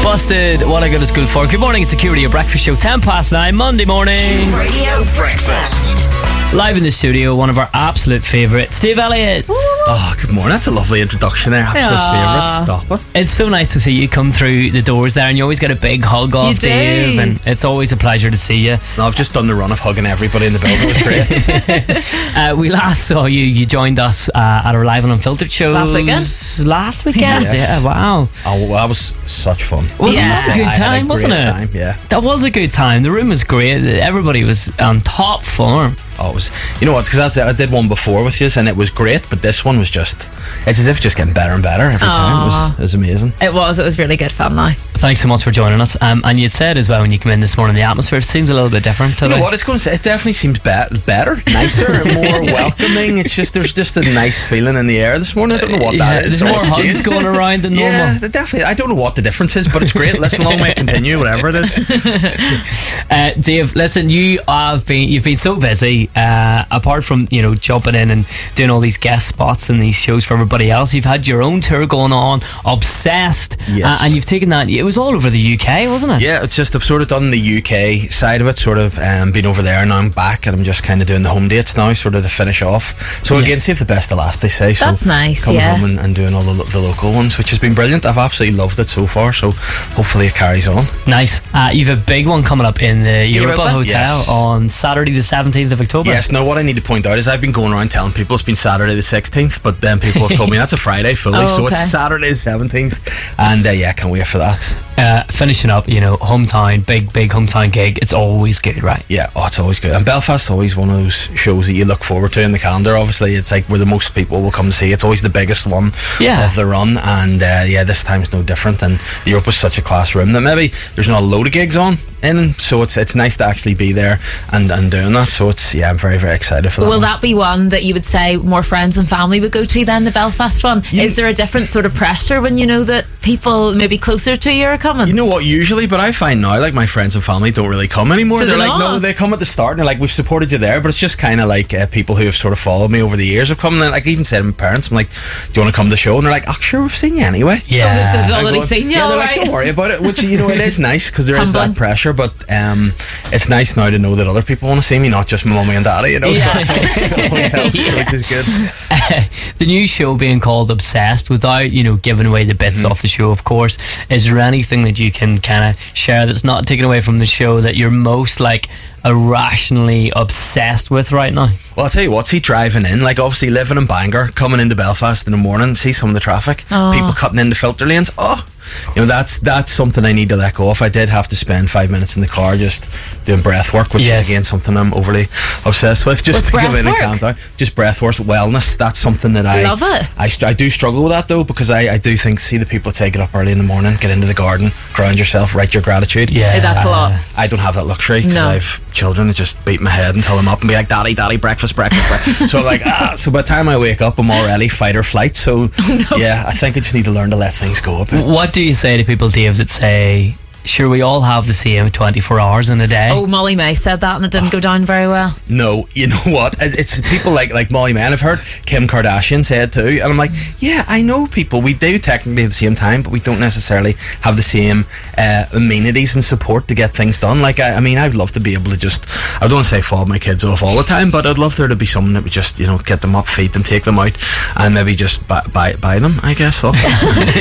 Busted, what I go to school for. Good morning, it's Security, your breakfast show, 9:10, Monday morning. Radio Breakfast. Live in the studio, one of our absolute favourites, Steve Elliott. Oh, good morning. That's a lovely introduction there. Absolute favourite. Stop it. It's so nice to see you come through the doors there, and you always get a big hug off Dave, and it's always a pleasure to see you. No, I've just done the run of hugging everybody in the building. It was great. We last saw you. You joined us at our Live and Unfiltered show last weekend. Yes. Yeah, wow. Oh, well, that was such fun. Wasn't that a good time, wasn't it? Time, yeah. That was a good time. The room was great. Everybody was on top form. Oh, it was, you know what, because I did one before with you and it was great, but this one was just, it's as if just getting better and better every time. It was amazing. It was really good fun now. Thanks so much for joining us. And you'd said as well when you came in this morning, the atmosphere seems a little bit different today. You know what, it's going to say, it definitely seems better, nicer, more welcoming. It's just, there's just a nice feeling in the air this morning. I don't know what that is. There's more hugs going around than normal. Yeah, definitely. I don't know what the difference is, but it's great. Listen, long may it continue, whatever it is. Dave, listen, you've been so busy. Apart from jumping in and doing all these guest spots and these shows for everybody else, you've had your own tour going on, Obsessed. Yes. And you've taken that. It was all over the UK, wasn't it? Yeah, it's just I've sort of done the UK side of it, sort of been over there, and now I'm back and I'm just kind of doing the home dates now, sort of to finish off. So again, save the best to last, they say. So that's nice. Coming home and doing all the local ones, which has been brilliant. I've absolutely loved it so far, so hopefully it carries on. Nice. You've a big one coming up in the Europa Hotel on Saturday the 17th of October. Yes. Now what I need to point out is I've been going around telling people it's been Saturday the 16th, but then people have told me that's a Friday fully, so it's Saturday the 17th, and can't wait for that. Finishing up, hometown, big hometown gig. It's always good, right? Yeah, it's always good. And Belfast's always one of those shows that you look forward to in the calendar. Obviously, it's like where the most people will come to see. It's always the biggest one of the run, and this time's no different. And Europe was such a class room that maybe there's not a load of gigs on in, so it's nice to actually be there and doing that. So I'm very, very excited for that. Will that be one that you would say more friends and family would go to than the Belfast one? Is there a different sort of pressure when you know that people maybe closer to you are coming? You know what, usually, but I find now like my friends and family don't really come anymore. They're like, no, they come at the start and they're like, we've supported you there, but it's just kind of like people who have sort of followed me over the years have come, and like even said to my parents, I'm like, do you want to come to the show? And they're like, oh sure, we've seen you anyway. Yeah, they've already seen you. Yeah, they're like, don't worry about it, which it is nice because there is that pressure, but it's nice now to know that other people want to see me, not just my mummy and daddy, so it always helps, which is good. The new show being called Obsessed, without giving away the bits off the show, of course, is there anything that you can kind of share that's not taken away from the show that you're most like irrationally obsessed with right now? Well, I'll tell you what, see driving in, like obviously living in Bangor, coming into Belfast in the morning, see some of the traffic, people cutting into filter lanes, that's something I need to let go of. I did have to spend 5 minutes in the car just doing breath work, which is again something I'm overly obsessed with, just to give it a calm down. Just breath work, wellness, that's something that I love it. I do struggle with that though, because I do think, see the people say get up early in the morning, get into the garden, ground yourself, write your gratitude. That's a lot. I don't have that luxury because I have children that just beat my head until I'm up and be like, daddy, breakfast. So I'm like, so by the time I wake up I'm already fight or flight, so I think I just need to learn to let things go a bit. What do you say to people, Dave, that say, sure, we all have the same 24 hours in a day? Oh, Molly May said that and it didn't go down very well. No, you know what? It's people like Molly May, and I've heard Kim Kardashian say it too, and I'm like, yeah, I know people, we do technically at the same time, but we don't necessarily have the same amenities and support to get things done. Like, I mean, I'd love to be able to just, I don't want to say fob my kids off all the time, but I'd love there to be someone that would just, get them up, feed them, take them out, and maybe just buy them, I guess.